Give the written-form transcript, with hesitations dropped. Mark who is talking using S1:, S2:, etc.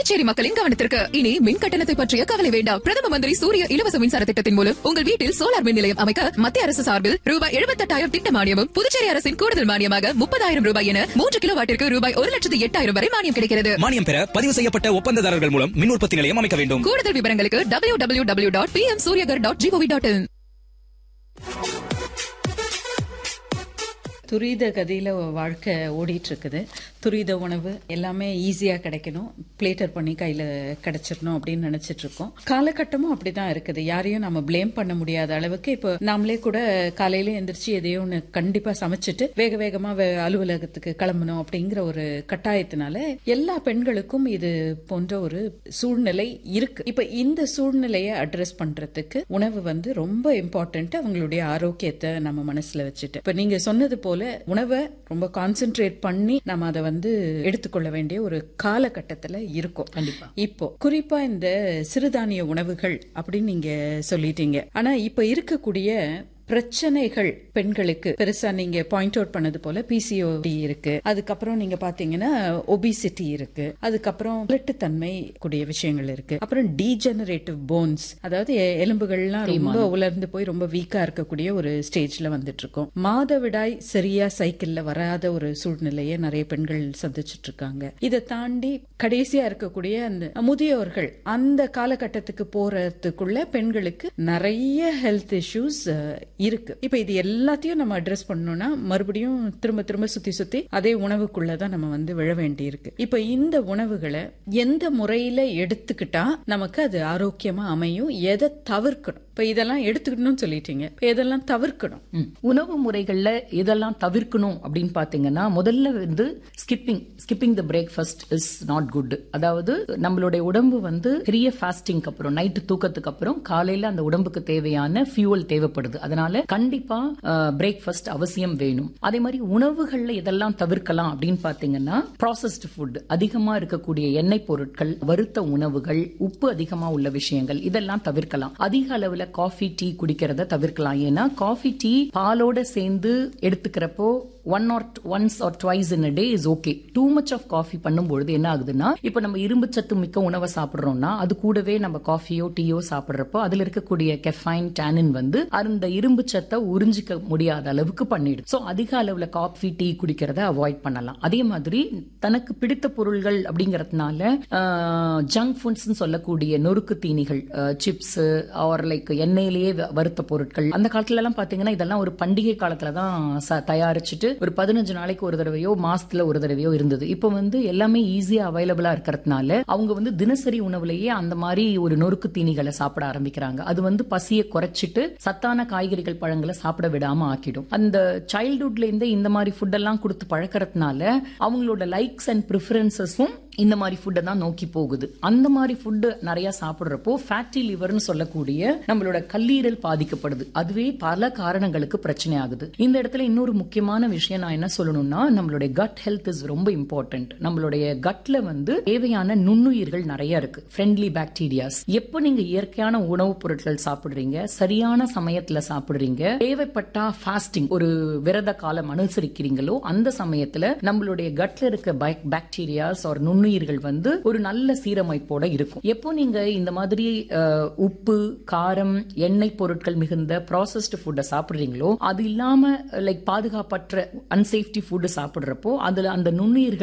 S1: புதுச்சேரி மக்களின் கவனத்திற்கு. இனி மின் கட்டணத்தை பற்றிய கவலை வேண்டாம். பிரதம மந்திரி சூரிய இலவச மின்சார திட்டத்தின் மூலம் உங்கள் வீட்டில் சோலார் மின் நிலையம் அமைக்க மத்திய அரசு சார்பில் ரூபாய் 78,000 திட்ட மானியமும், புதுச்சேரி அரசின் கூடுதல் மானியமாக 30,000 ரூபாய் என 3 கிலோவாட்டிற்கு ரூபாய் 1,08,000 வரை மானியம் கிடைக்கிறது.
S2: மானியம் பெற பதிவு செய்யப்பட்ட ஒப்பந்ததாரர்கள் மூலம் மின் உற்பத்தி நிலையம் அமைக்க வேண்டும்.
S1: கூடுதல் விவரங்களுக்கு www.pmsuryagar.gov.in.
S3: துரித கதியில வாழ்க்கை ஓடிட்டு இருக்குது. துரித உணவு எல்லாமே ஈஸியா கிடைக்கணும், பிளேட்டர் பண்ணி கையில கிடைச்சிடணும் அப்படின்னு நினைச்சிட்டு இருக்கோம். காலகட்டமும் அப்படிதான் இருக்குது. யாரையும் நம்ம பிளேம் பண்ண முடியாத அளவுக்கு இப்போ நாமளே கூட காலையில எந்திரிச்சு எதையோ ஒன்று கண்டிப்பா சமைச்சிட்டு வேக வேகமா அலுவலகத்துக்கு கிளம்பணும் அப்படிங்கிற ஒரு கட்டாயத்தினால எல்லா பெண்களுக்கும் இது போன்ற ஒரு சூழ்நிலை இருக்கு. இப்ப இந்த சூழ்நிலையை அட்ரஸ் பண்றதுக்கு உணவு ரொம்ப இம்பார்ட்டன்ட். அவங்களுடைய ஆரோக்கியத்தை நம்ம மனசுல வச்சுட்டு இப்ப நீங்க சொன்னது போல உணவை ரொம்ப கான்சென்ட்ரேட் பண்ணி நம்ம அதை எடுத்துக்கொள்ள வேண்டிய ஒரு காலகட்டத்துல இருக்கும். கண்டிப்பா இப்போ குறிப்பா இந்த சிறுதானிய உணவுகள் அப்படின்னு நீங்க சொல்லிட்டீங்க. ஆனா இப்ப இருக்கக்கூடிய பிரச்சனைகள் பெண்களுக்கு பெருசா நீங்க பாயிண்ட் அவுட் பண்ணது போல பிசிஓடி இருக்கு, அதுக்கப்புறம் நீங்க பாத்தீங்கன்னா ஒபிசிட்டி இருக்கு, அதுக்கப்புறம் தன்மை கூடிய விஷயங்கள் இருக்கு, அப்புறம் டீஜெனரேட்டிவ் போன்ஸ், அதாவது எலும்புகள்லாம் ரொம்ப உலர்ந்து போய் ரொம்ப வீக்கா இருக்கக்கூடிய ஒரு ஸ்டேஜ்ல வந்துட்டு இருக்கோம். மாதவிடாய் சரியா சைக்கிள்ல வராத ஒரு சூழ்நிலையை நிறைய பெண்கள் சந்திச்சுட்டு இருக்காங்க. இதை தாண்டி கடைசியா இருக்கக்கூடிய அந்த முதியோர்கள் அந்த காலகட்டத்துக்கு போறதுக்குள்ள பெண்களுக்கு நிறைய ஹெல்த் இஷ்யூஸ் இருக்கு. இப்ப இது எல்லாத்தையும் நம்ம அட்ரஸ் பண்ணணும்னா மறுபடியும் திரும்ப திரும்ப சுத்தி அதே உணவுக்குள்ளதான் நம்ம விழ வேண்டி இருக்கு. இப்ப இந்த உணவுகளை எந்த முறையில எடுத்துக்கிட்டா நமக்கு அது ஆரோக்கியமா அமையும், எதை தவிர்க்கணும்? இப்ப இதெல்லாம் எடுத்துக்கணும்னு சொல்லிட்டீங்க, இதெல்லாம் தவிர்க்கணும்.
S4: உணவு முறைகள்ல இதெல்லாம் தவிர்க்கணும் அப்படின்னு பாத்தீங்கன்னா முதல்ல skipping the breakfast is not good. அதாவது நம்மளுடைய உடம்பு பெரிய ஃபாஸ்டிங்க்கு அப்புறம் நைட்டு தூக்கத்துக்கு அப்புறம் காலையில அந்த உடம்புக்கு தேவையான ஃபியூவல் தேவைப்படுது. அதனால கண்டிப்பா பிரேக்ஃபாஸ்ட் அவசியம் வேணும். அதே மாதிரி உணவுகள்ல இதெல்லாம் தவிர்க்கலாம் அப்படின்னு பாத்தீங்கன்னா ப்ராசஸ்டு ஃபுட், அதிகமா இருக்கக்கூடிய எண்ணெய் பொருட்கள், வறுத்த உணவுகள், உப்பு அதிகமா உள்ள விஷயங்கள் இதெல்லாம் தவிர்க்கலாம். அதிக அளவுல காஃபி டீ குடிக்கிறத தவிர்க்கலாம். ஏன்னா காஃபி டீ பாலோட சேர்ந்து எடுத்துக்கிறப்போ once or twice in a day is okay. Too much of coffee பண்ணும்போது என்ன ஆகுதுன்னா, இப்ப நம்ம இரும்பு சத்து மிக்க உணவை சாப்பிடுறோம்னா அது கூடவே நம்ம காஃபியோ டீயோ சாப்பிடுறப்போ அதுல இருக்கக்கூடிய கெஃபைன் டானின் அந்த இரும்பு சத்தை உறிஞ்சிக்க முடியாத அளவுக்கு பண்ணிடும். சோ அதிக அளவுல காஃபி டீ குடிக்கிறத அவாய்ட் பண்ணலாம். அதே மாதிரி தனக்கு பிடித்த பொருள்கள் அப்படிங்கறதுனால ஜங்க் ஃபுட்ஸ் சொல்லக்கூடிய நொறுக்கு தீனிகள், சிப்ஸ் ஆர் லைக் எண்ணெயிலேயே வறுத்த பொருட்கள், அந்த காலத்துல எல்லாம் பாத்தீங்கன்னா இதெல்லாம் ஒரு பண்டிகை காலத்துலதான் தயாரிச்சுட்டு ஒரு 15 நாளைக்கு ஒரு தடவையோ மாசத்துல ஒரு தடவையோ இருந்தது. இப்ப எல்லாமே ஈஸியா அவைலபிளா இருக்கிறதுனால அவங்க தினசரி உணவுலயே அந்த மாதிரி ஒரு நொறுக்கு தீனிகளை சாப்பிட ஆரம்பிக்கிறாங்க. அது பசியை குறைச்சிட்டு சத்தான காய்கறிகள் பழங்களை சாப்பிட விடாம ஆக்கிடும். அந்த சைல்ட்ஹுட்ல இருந்தே இந்த மாதிரி ஃபுட் எல்லாம் கொடுத்து பழக்கிறதுனால அவங்களோட லைக்ஸ் அண்ட் பிரிஃபரன்சஸும் இந்த மாதிரி ஃபுட்டை தான் நோக்கி போகுது. அந்த மாதிரி ஃபுட்டு நிறைய சாப்பிடுறப்போ ஃபேட்டி லிவர்னு சொல்லக்கூடிய நம்மளோட கல்லீரல் பாதிக்கப்படுது. அதுவே பல காரணங்களுக்கு பிரச்சனை ஆகுது. இந்த இடத்துல இன்னொரு முக்கியமான விஷயம் நான் என்ன சொல்லணும்னா, நம்மளுடைய கட் ஹெல்த் இஸ் ரொம்ப இம்பார்ட்டன்ட். நம்மளுடைய கட்ல தேவையான நுண்ணுயிர்கள் நிறைய இருக்கு, ஃப்ரெண்ட்லி பாக்டீரியாஸ். எப்போ நீங்க இயற்கையான உணவுப் பொருட்கள் சாப்பிடுறீங்க, சரியான சமயத்துல சாப்பிடுறீங்க, தேவைப்பட்டா ஃபாஸ்டிங் ஒரு விரத காலம் அனுசரிக்கிறீங்களோ அந்த சமயத்துல நம்மளுடைய கட்ல இருக்க பாக்டீரியாஸ் ஒரு நுண்ணுயிர்கள் ஒரு நல்ல சீரமைப்போட இருக்கும். எப்போ நீங்க இந்த மாதிரி உப்பு, காரம், எண்ணெய் பொருட்கள் மிகுந்த ப்ராசஸ்டு ஃபுட்டை சாப்பிடுறீங்களோ, அது இல்லாம லைக் பாதுகாப்பற்ற அன்சேஃப்டி ஃபுட் சாப்பிடுறப்போ அதுல அந்த நுண்ணுயிர்கள்